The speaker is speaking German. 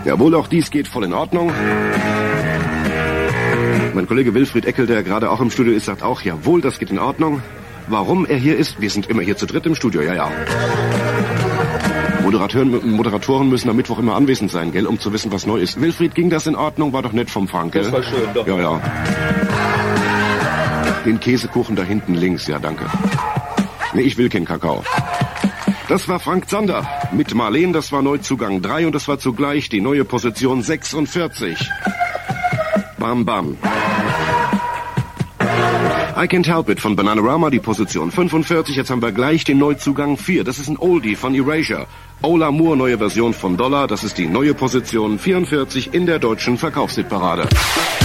Jawohl, auch dies geht voll in Ordnung. Mein Kollege Wilfried Eckel, der gerade auch im Studio ist, sagt auch, jawohl, das geht in Ordnung. Warum er hier ist? Wir sind immer hier zu dritt im Studio, ja. Moderatoren müssen am Mittwoch immer anwesend sein, gell, um zu wissen, was neu ist. Wilfried, ging das in Ordnung? War doch nett vom Frank, gell? Das war schön, doch. Ja. Den Käsekuchen da hinten links, ja, danke. Nee, ich will keinen Kakao. Das war Frank Zander mit Marleen, das war Neuzugang 3 und das war zugleich die neue Position 46. Bam, bam. I Can't Help It von Bananarama, die Position 45. Jetzt haben wir gleich den Neuzugang 4. Das ist ein Oldie von Erasure. Ola Moore, neue Version von Dollar. Das ist die neue Position 44 in der deutschen Verkaufshitparade.